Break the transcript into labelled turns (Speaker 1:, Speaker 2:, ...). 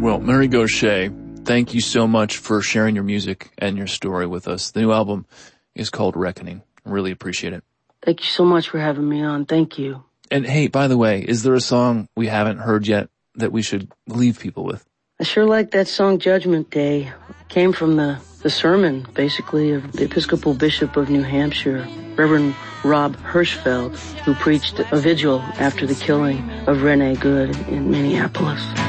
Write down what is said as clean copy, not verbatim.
Speaker 1: Well, Mary Gauthier, thank you so much for sharing your music and your story with us. The new album is called Reckoning. I really appreciate it.
Speaker 2: Thank you so much for having me on. Thank you.
Speaker 1: And hey, by the way, is there a song we haven't heard yet that we should leave people with?
Speaker 2: I sure like that song Judgment Day. It came from the sermon, basically, of the Episcopal Bishop of New Hampshire, Reverend Rob Hirschfeld, who preached a vigil after the killing of Rene Good in Minneapolis.